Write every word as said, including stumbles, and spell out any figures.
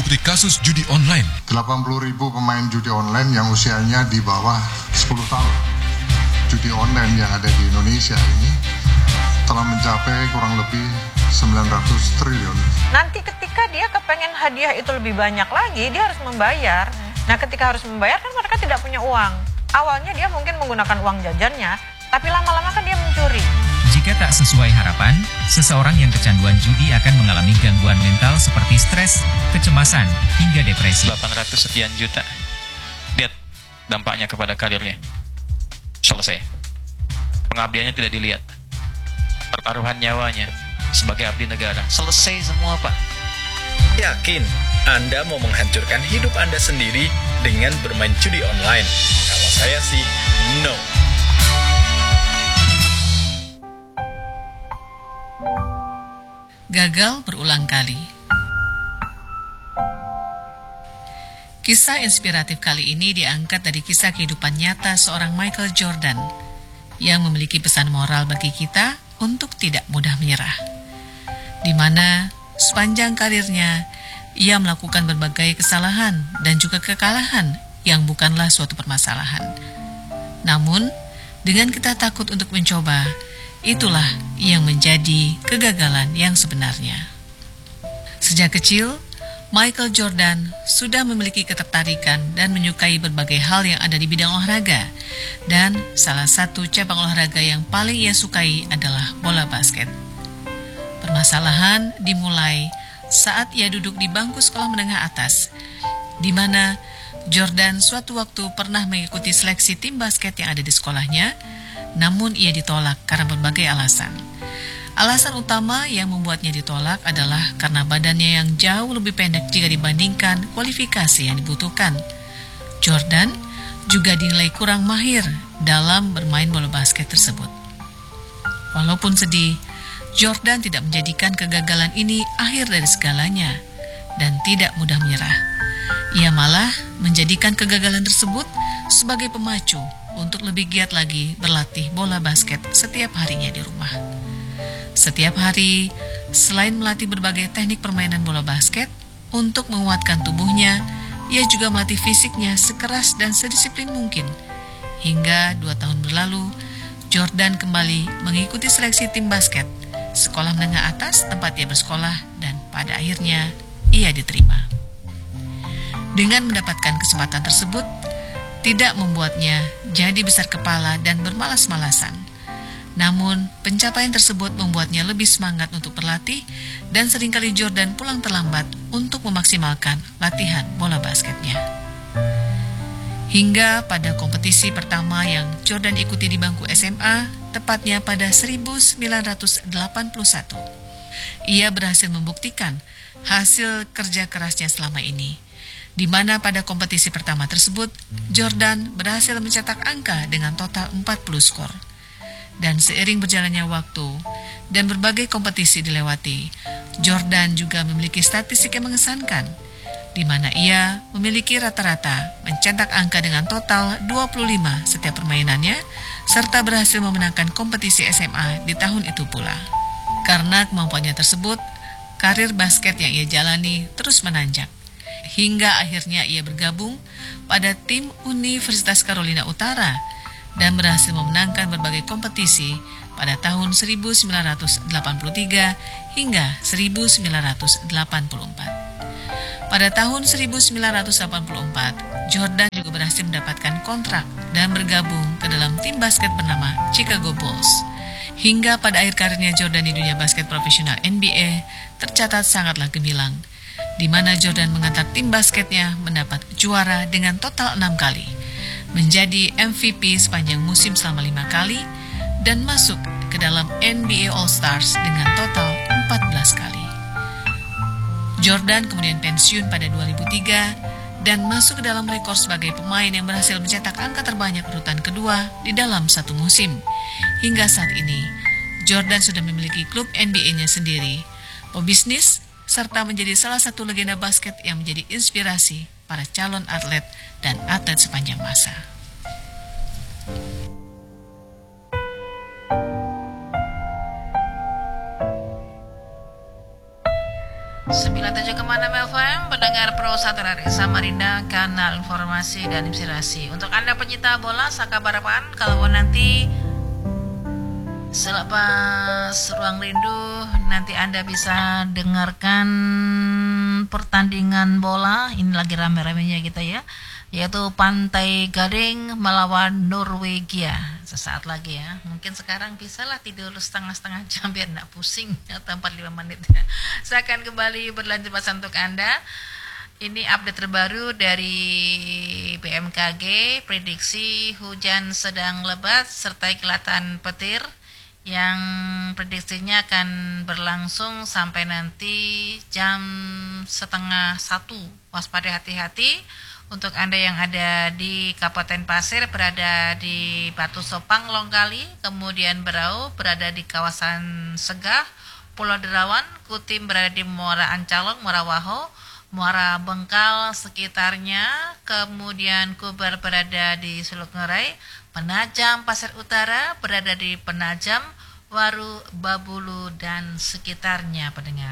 bukti kasus judi online. delapan puluh ribu pemain judi online yang usianya di bawah sepuluh tahun. Judi online yang ada di Indonesia ini telah mencapai kurang lebih sembilan ratus triliun. Nanti ketika dia kepengen hadiah itu lebih banyak lagi, dia harus membayar. Nah, ketika harus membayar kan mereka tidak punya uang. Awalnya dia mungkin menggunakan uang jajannya, tapi lama-lama kan dia mencuri. Jika tak sesuai harapan, seseorang yang kecanduan judi akan mengalami gangguan mental seperti stres, kecemasan, hingga depresi. delapan ratus sekian juta. Lihat dampaknya kepada karirnya. Selesai. Pengabdiannya tidak dilihat. Pertaruhan nyawanya sebagai abdi negara. Selesai semua, Pak. Yakin Anda mau menghancurkan hidup Anda sendiri dengan bermain judi online? Kalau saya sih, no. Gagal berulang kali. Kisah inspiratif kali ini diangkat dari kisah kehidupan nyata seorang Michael Jordan yang memiliki pesan moral bagi kita untuk tidak mudah menyerah. Di mana sepanjang karirnya ia melakukan berbagai kesalahan dan juga kekalahan yang bukanlah suatu permasalahan. Namun, dengan kita takut untuk mencoba, itulah yang menjadi kegagalan yang sebenarnya. Sejak kecil, Michael Jordan sudah memiliki ketertarikan dan menyukai berbagai hal yang ada di bidang olahraga. Dan salah satu cabang olahraga yang paling ia sukai adalah bola basket. Permasalahan dimulai saat ia duduk di bangku sekolah menengah atas, di mana Jordan suatu waktu pernah mengikuti seleksi tim basket yang ada di sekolahnya. Namun ia ditolak karena berbagai alasan. Alasan utama yang membuatnya ditolak adalah karena badannya yang jauh lebih pendek jika dibandingkan kualifikasi yang dibutuhkan. Jordan juga dinilai kurang mahir dalam bermain bola basket tersebut. Walaupun sedih, Jordan tidak menjadikan kegagalan ini akhir dari segalanya dan tidak mudah menyerah. Ia malah menjadikan kegagalan tersebut sebagai pemacu untuk lebih giat lagi berlatih bola basket setiap harinya di rumah. Setiap hari, selain melatih berbagai teknik permainan bola basket, untuk menguatkan tubuhnya, ia juga melatih fisiknya sekeras dan sedisiplin mungkin. Hingga dua tahun berlalu, Jordan kembali mengikuti seleksi tim basket, sekolah menengah atas tempat ia bersekolah, dan pada akhirnya ia diterima. Dengan mendapatkan kesempatan tersebut, tidak membuatnya jadi besar kepala dan bermalas-malasan. Namun, pencapaian tersebut membuatnya lebih semangat untuk berlatih dan seringkali Jordan pulang terlambat untuk memaksimalkan latihan bola basketnya. Hingga pada kompetisi pertama yang Jordan ikuti di bangku S M A, tepatnya pada seribu sembilan ratus delapan puluh satu, ia berhasil membuktikan hasil kerja kerasnya selama ini, di mana pada kompetisi pertama tersebut, Jordan berhasil mencetak angka dengan total empat puluh skor. Dan seiring berjalannya waktu dan berbagai kompetisi dilewati, Jordan juga memiliki statistik yang mengesankan, di mana ia memiliki rata-rata mencetak angka dengan total dua puluh lima setiap permainannya, serta berhasil memenangkan kompetisi S M A di tahun itu pula. Karena kemampuannya tersebut, karir basket yang ia jalani terus menanjak. Hingga akhirnya ia bergabung pada tim Universitas Carolina Utara dan berhasil memenangkan berbagai kompetisi pada tahun seribu sembilan ratus delapan puluh tiga hingga seribu sembilan ratus delapan puluh empat. Pada tahun seribu sembilan ratus delapan puluh empat, Jordan juga berhasil mendapatkan kontrak dan bergabung ke dalam tim basket bernama Chicago Bulls. Hingga pada akhir karirnya Jordan di dunia basket profesional N B A tercatat sangatlah gemilang, di mana Jordan mengantar tim basketnya mendapat juara dengan total enam kali, menjadi M V P sepanjang musim selama lima kali, dan masuk ke dalam N B A All-Stars dengan total empat belas kali. Jordan kemudian pensiun pada dua ribu tiga dan masuk ke dalam rekor sebagai pemain yang berhasil mencetak angka terbanyak urutan kedua di dalam satu musim. Hingga saat ini, Jordan sudah memiliki klub N B A-nya sendiri, pebisnis, serta menjadi salah satu legenda basket yang menjadi inspirasi para calon atlet dan atlet sepanjang masa. sembilan puluh tujuh koma enam F M, pendengar Pro satu R S Samarinda, kanal informasi dan inspirasi. Untuk Anda pencinta bola, sakabarapan kalau nanti selepas Ruang Rindu nanti Anda bisa dengarkan pertandingan bola. Ini lagi rame-ramenya kita ya, yaitu Pantai Gading melawan Norwegia sesaat lagi ya. Mungkin sekarang bisa lah tidur setengah-setengah jam biar tidak pusing atau empat puluh lima menit ya. Saya akan kembali berlanjut bahasa untuk Anda. Ini update terbaru dari B M K G, prediksi hujan sedang lebat serta kilatan petir yang prediksinya akan berlangsung sampai nanti jam setengah satu. Waspada, hati-hati. Untuk Anda yang ada di Kabupaten Pasir, berada di Batu Sopang, Longkali, kemudian Berau, berada di kawasan Segah, Pulau Derawan, Kutim berada di Muara Ancalong, Muara Waho, Muara Bengkal sekitarnya, kemudian Kubar berada di Suluk Ngerai, Penajam Pasir Utara berada di Penajam, Waru, Babulu dan sekitarnya, pendengar.